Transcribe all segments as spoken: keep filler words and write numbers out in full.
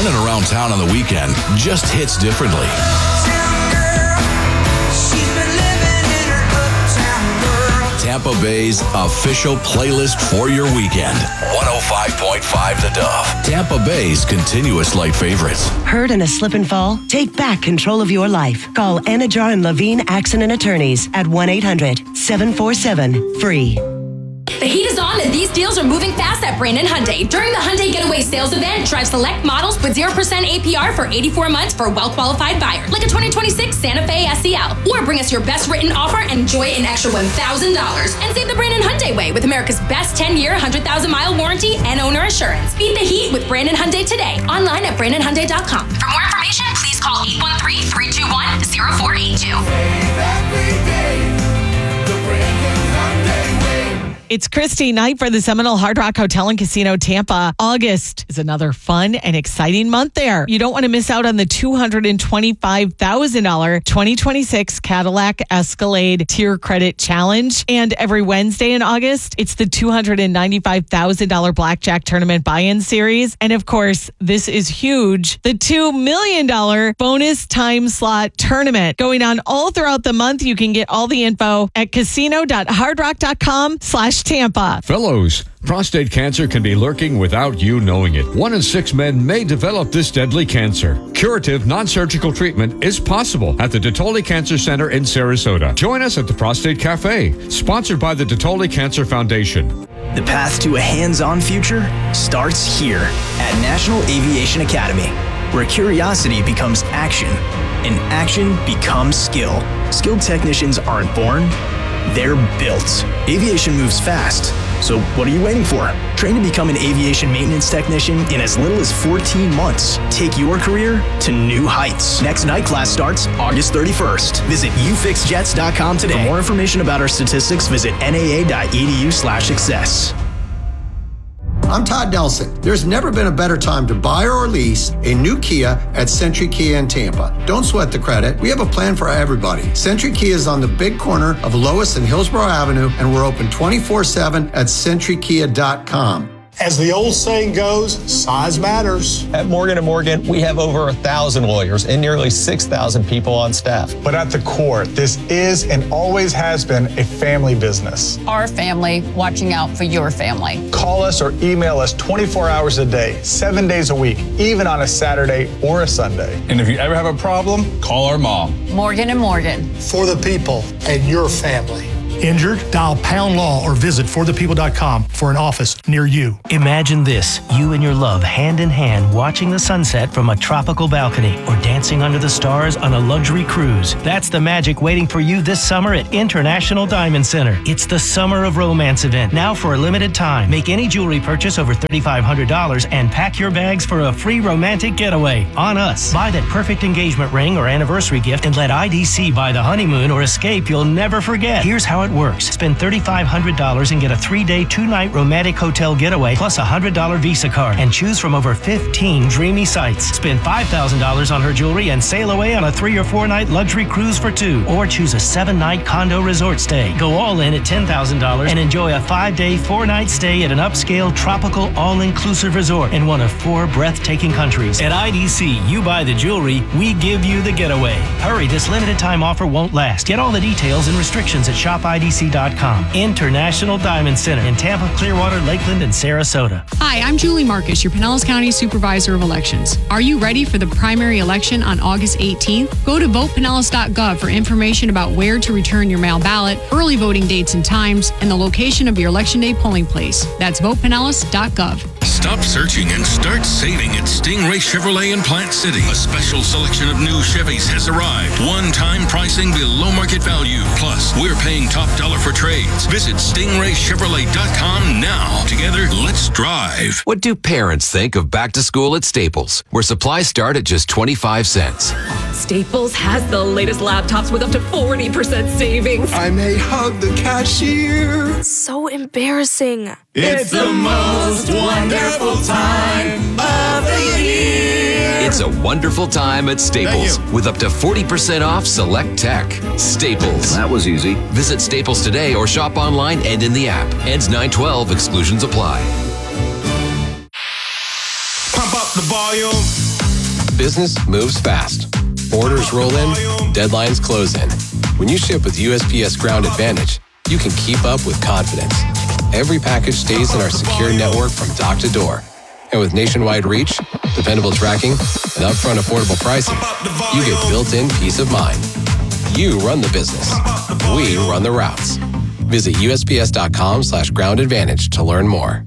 running around town on the weekend just hits differently. Tampa Bay's official playlist for your weekend. one oh five point five The Dove. Tampa Bay's continuous light favorites. Hurt in a slip and fall? Take back control of your life. Call Anajar and Levine Accident Attorneys at one eight hundred seven four seven free. The heat is on and these deals are moving fast at Brandon Hyundai. During the Hyundai Getaway Sales Event, drive select models with zero percent A P R for eighty-four months for a well-qualified buyer, like a twenty twenty-six Santa Fe S E L. Or bring us your best written offer and enjoy an extra one thousand dollars. And save the Brandon Hyundai way with America's best ten-year, one hundred thousand mile warranty and owner assurance. Beat the heat with Brandon Hyundai today. Online at brandon hyundai dot com. For more information, please call eight one three, three two one, zero four eight two. It's Christy night for the Seminole Hard Rock Hotel and Casino Tampa. August is another fun and exciting month there. You don't want to miss out on the two hundred twenty-five thousand dollars twenty twenty-six Cadillac Escalade Tier Credit Challenge. And every Wednesday in August, it's the two hundred ninety-five thousand dollars Blackjack Tournament Buy-In Series. And of course, this is huge, the two million dollars Bonus Time Slot Tournament. Going on all throughout the month. You can get all the info at casino.hardrock.com slash Tampa. Fellows, prostate cancer can be lurking without you knowing it. One in six men may develop this deadly cancer. Curative, non-surgical treatment is possible at the Detoli Cancer Center in Sarasota. Join us at the Prostate Cafe, sponsored by the Detoli Cancer Foundation. The path to a hands-on future starts here at National Aviation Academy, where curiosity becomes action and action becomes skill. Skilled technicians aren't born, they're built. Aviation moves fast, so what are you waiting for? Train to become an aviation maintenance technician in as little as fourteen months. Take your career to new heights. Next night class starts August thirty-first. Visit u fix jets dot com today. For more information about our statistics, visit n a a dot e d u slash success. I'm Todd Nelson. There's never been a better time to buy or lease a new Kia at Century Kia in Tampa. Don't sweat the credit. We have a plan for everybody. Century Kia is on the big corner of Lois and Hillsborough Avenue, and we're open twenty-four seven at century kia dot com. As the old saying goes, size matters. At Morgan and Morgan, we have over a thousand lawyers and nearly six thousand people on staff. But at the core, this is and always has been a family business. Our family watching out for your family. Call us or email us twenty-four hours a day, seven days a week, even on a Saturday or a Sunday. And if you ever have a problem, call our mom. Morgan and Morgan. For the people and your family. Injured? Dial Pound Law or visit for the people dot com for an office near you. Imagine this, you and your love hand in hand watching the sunset from a tropical balcony or dancing under the stars on a luxury cruise. That's the magic waiting for you this summer at International Diamond Center. It's the Summer of Romance event, now for a limited time. Make any jewelry purchase over three thousand five hundred dollars and pack your bags for a free romantic getaway on us. Buy that perfect engagement ring or anniversary gift and let I D C buy the honeymoon or escape you'll never forget. Here's how it works. Spend three thousand five hundred dollars and get a three-day, two-night romantic hotel getaway plus a one hundred dollars Visa card and choose from over fifteen dreamy sites. Spend five thousand dollars on her jewelry and sail away on a three- or four-night luxury cruise for two. Or choose a seven-night condo resort stay. Go all in at ten thousand dollars and enjoy a five-day, four-night stay at an upscale, tropical, all-inclusive resort in one of four breathtaking countries. At I D C, you buy the jewelry, we give you the getaway. Hurry, this limited-time offer won't last. Get all the details and restrictions at shop I D C dot com. International Diamond Center in Tampa, Clearwater, Lakeland, and Sarasota. Hi, I'm Julie Marcus, your Pinellas County Supervisor of Elections. Are you ready for the primary election on August eighteenth? Go to vote pinellas dot gov for information about where to return your mail ballot, early voting dates and times, and the location of your Election Day polling place. That's vote pinellas dot gov. Stop searching and start saving at Stingray Chevrolet in Plant City. A special selection of new Chevys has arrived. One-time pricing below market value. Plus, we're paying top dollar for trades. Visit stingray chevrolet dot com now. Together, let's drive. What do parents think of back to school at Staples, where supplies start at just twenty-five cents? Staples has the latest laptops with up to forty percent savings. I may hug the cashier. So embarrassing. It's the most wonderful time of the year. It's a wonderful time at Staples with up to forty percent off select tech. Staples. That was easy. Visit Staples today or shop online and in the app. Ends nine twelve. Exclusions apply. Pump up the volume. business moves fast. Orders roll in, deadlines close in. When you ship with U S P S Ground Advantage, you can keep up with confidence. Every package stays in our secure network from dock to door. And with nationwide reach, dependable tracking, and upfront affordable pricing, you get built-in peace of mind. You run the business. We run the routes. Visit U S P S dot com slash ground advantage to learn more.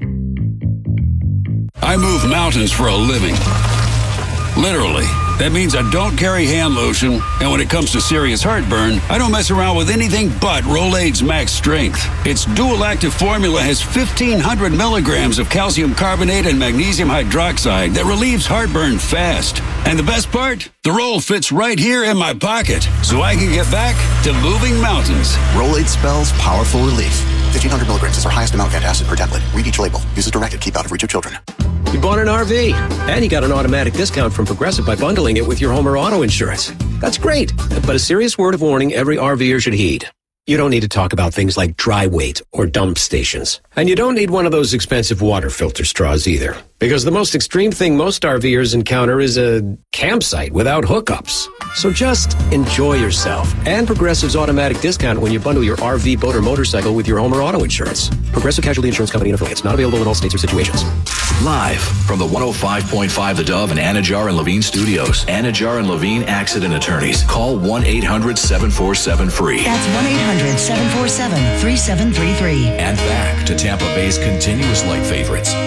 I move mountains for a living. Literally. That means I don't carry hand lotion, and when it comes to serious heartburn, I don't mess around with anything but Rolaids Max Strength. Its dual-active formula has fifteen hundred milligrams of calcium carbonate and magnesium hydroxide that relieves heartburn fast. And the best part? The roll fits right here in my pocket, so I can get back to moving mountains. Rolaids spells powerful relief. fifteen hundred milligrams is our highest amount of antacid per tablet. Read each label. Use as directed. Keep out of reach of children. You bought an R V, and you got an automatic discount from Progressive by bundling it with your home or auto insurance. That's great, but a serious word of warning every RVer should heed. You don't need to talk about things like dry weight or dump stations. And you don't need one of those expensive water filter straws either. Because the most extreme thing most RVers encounter is a campsite without hookups. So just enjoy yourself. And Progressive's automatic discount when you bundle your R V, boat, or motorcycle with your home or auto insurance. Progressive Casualty Insurance Company and affiliates. Not available in all states or situations. Live from the one oh five point five The Dove and Anajar and Levine studios. Anajar and Levine Accident Attorneys. Call one eight hundred seven four seven free. That's one eight hundred seven four seven three seven three three. And back to Tampa Bay's continuous light favorites.